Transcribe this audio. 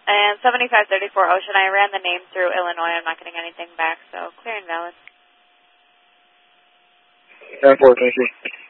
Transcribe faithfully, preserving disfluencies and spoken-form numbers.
And seventy-five thirty-four Ocean, I ran the name through Illinois. I'm not getting anything back, so clear and valid. ten four, thank you.